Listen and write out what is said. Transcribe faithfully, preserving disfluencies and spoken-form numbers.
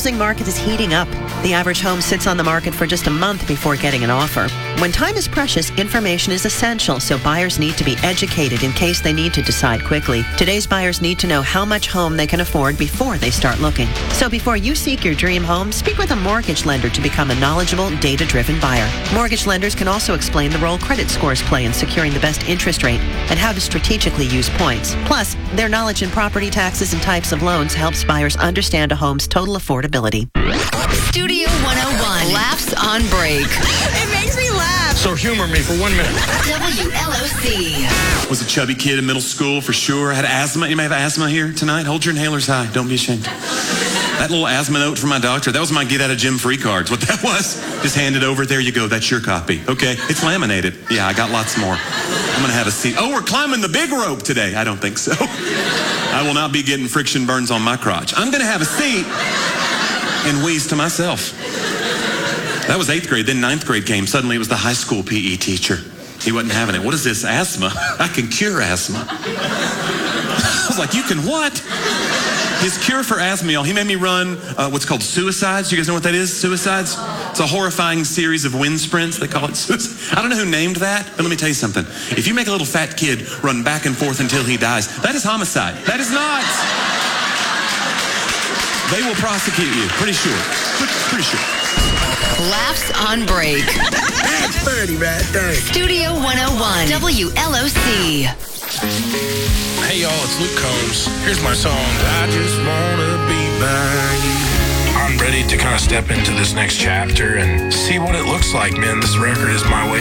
housing market is heating up. The average home sits on the market for just a month before getting an offer. When time is precious, information is essential, so buyers need to be educated in case they need to decide quickly. Today's buyers need to know how much home they can afford before they start looking. So before you seek your dream home, speak with a mortgage lender to become a knowledgeable, data-driven buyer. Mortgage lenders can also explain the role credit scores play in securing the best interest rate and how to strategically use points. Plus, their knowledge in property taxes and types of loans helps buyers understand a home's total affordability. Studio one oh one. Laughs on break. It makes me laugh. So humor me for one minute. W L O C. Was a chubby kid in middle school for sure. Had asthma. You may have asthma here tonight. Hold your inhalers high. Don't be ashamed. That little asthma note from my doctor, that was my get out of gym free cards. What that was, just hand it over. There you go. That's your copy. Okay. It's laminated. Yeah, I got lots more. I'm going to have a seat. Oh, we're climbing the big rope today. I don't think so. I will not be getting friction burns on my crotch. I'm going to have a seat and wheeze to myself. That was eighth grade. Then ninth grade came. Suddenly it was the high school P E teacher. He wasn't having it. What is this? Asthma? I can cure asthma. I was like, you can what? His cure for asthma, y'all, he made me run uh, what's called suicides. You guys know what that is? Suicides? It's a horrifying series of wind sprints. They call it suicide. I don't know who named that, but let me tell you something. If you make a little fat kid run back and forth until he dies, that is homicide. That is not. They will prosecute you, pretty sure. Pretty sure. Laughs on break. That's thirty, right there. Studio one oh one. W L O C. Hey, y'all, it's Luke Combs. Here's my song, I Just Wanna Be By You. I'm ready to kind of step into this next chapter and see what it looks like, man. This record is my way